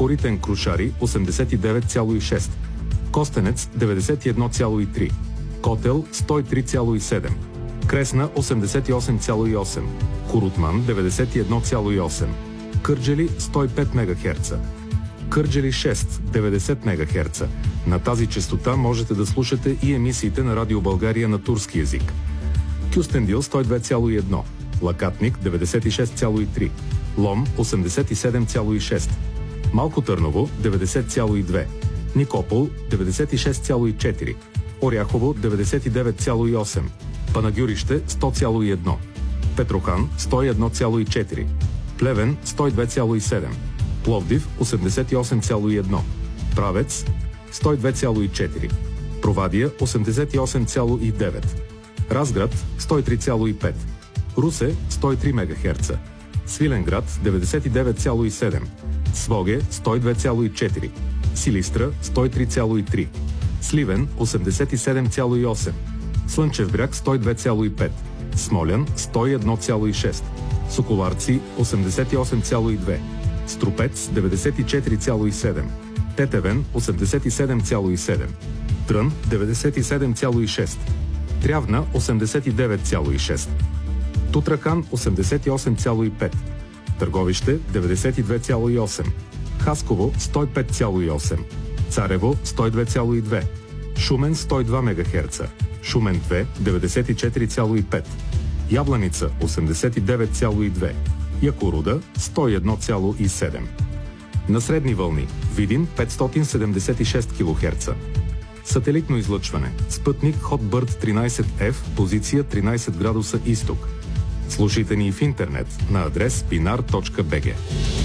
Коритен Крушари 89,6, Костенец 91,3, Котел 103,7, Кресна 88,8, Курутман 91,8, Кърджали 105 МГц, Кърджали 6 90 МГц. На тази честота можете да слушате и емисиите на Радио България на турски език. Кюстендил 102,1, Лакатник 96,3, Лом 87,6, Малко Търново 90,2, Никопол 96,4, Оряхово 99,8, Панагюрище 100,1, Петрохан 101,4, Плевен 102,7, Пловдив 88,1, Правец 102,4, Провадия 88,9, Разград 103,5, Русе 103 МГц, Свиленград 99,7, Своге 102,4, Силистра 103,3, Сливен 87,8, Слънчев бряг 102,5, Смолян 101,6, Соколарци 88,2, Струпец 94,7, Тетевен 87,7, Трън 97,6, Трявна 89,6, Тутрахан 88,5, Търговище 92,8, Хасково 105,8, Царево 102,2, Шумен 102 МГц, Шумен 2 94,5, Ябланица 89,2, Якоруда 101,7. На средни вълни Видин 576 кГц. Сателитно излъчване. Спътник Hotbird 13F, позиция 13 градуса изток. Слушайте ни в интернет на адрес pinar.bg.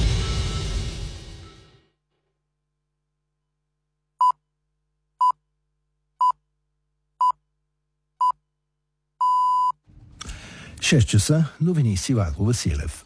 Шест часа, новини с Ивайло Василев.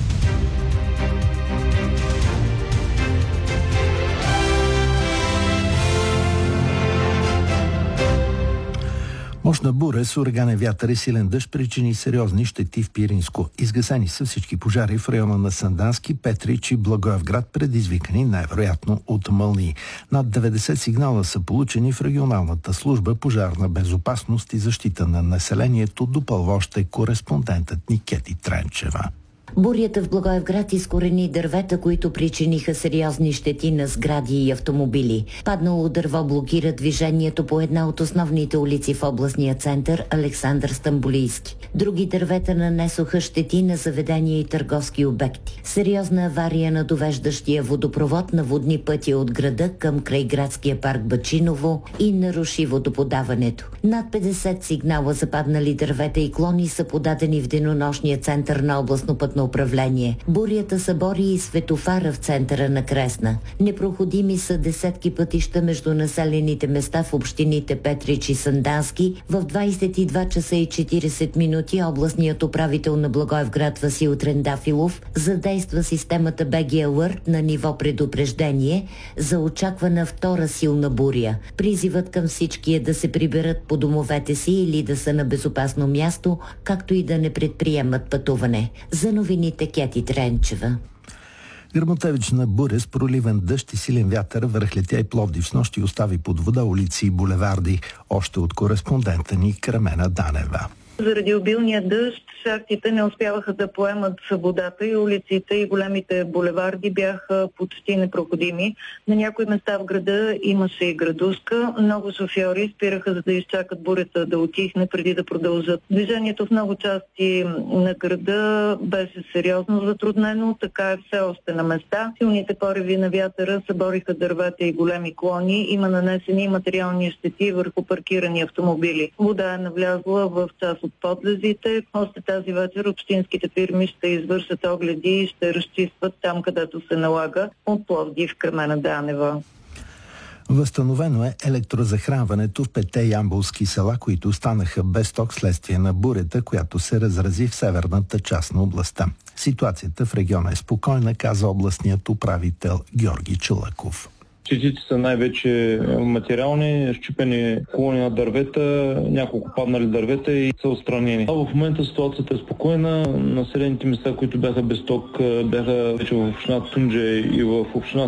Мощна буря с ураганен вятър и силен дъжд причини сериозни щети в Пиринско. Изгасени са всички пожари в района на Сандански, Петрич и Благоевград, предизвикани най-вероятно от мълнии. Над 90 сигнала са получени в регионалната служба пожарна безопасност и защита на населението, допълва още кореспондентът ни Кети Тренчева. Бурята в Благоевград изкорени дървета, които причиниха сериозни щети на сгради и автомобили. Паднало дърво блокира движението по една от основните улици в областния център Александър Стамболийски. Други дървета нанесоха щети на заведения и търговски обекти. Сериозна авария на довеждащия водопровод на водни пътя от града към крайградския парк Бачиново и наруши водоподаването. Над 50 сигнала за паднали дървета и клони са подадени в денонощния център на областно пътно управление. Бурята събори и светофара в центъра на Кресна. Непроходими са десетки пътища между населените места в общините Петрич и Сандански. В 22 часа и 40 минути областният управител на Благоевград Васил Трендафилов задейства системата БГ Alert на ниво предупреждение за очаквана втора силна буря. Призивът към всички е да се приберат по домовете си или да са на безопасно място, както и да не предприемат пътуване. За новините Кети Тренчева. Гръмотевична буря с проливен дъжд и силен вятър върхлетя и Пловдив с нощи остави под вода улици и булеварди. Още от кореспондента ни Кремена Данева. Заради обилния дъжд шахтите не успяваха да поемат водата и улиците и големите булеварди бяха почти непроходими. На някои места в града имаше и градушка. Много шофьори спираха, за да изчакат бурята да утихне преди да продължат. Движението в много части на града беше сериозно затруднено, така е все още на места. Силните пориви на вятъра събориха дървета и големи клони. Има нанесени материални щети върху паркирани автомобили. Вода е навлязла в част от подлезите. Още тази вечер общинските фирми ще извършат огледи и ще разчистват там, където се налага. От Пловдив, Кремена Данева. Възстановено е електрозахранването в 5 ямболски села, които останаха без ток следствие на бурята, която се разрази в северната част на областта. Ситуацията в региона е спокойна, каза областният управител Георги Чулаков. Щетите са най-вече материални, счупени клони на дървета, няколко паднали дървета и са отстранени. А в момента ситуацията е спокойна. Населените места, които бяха без ток, бяха вече в община Тунджа и в община